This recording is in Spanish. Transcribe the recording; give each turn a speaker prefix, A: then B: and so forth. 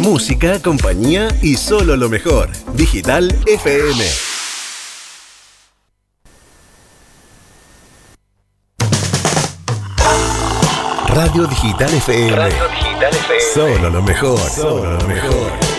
A: Música, compañía y solo lo mejor. Digital FM. Radio Digital FM. Radio Digital FM. Solo lo mejor. Solo lo mejor.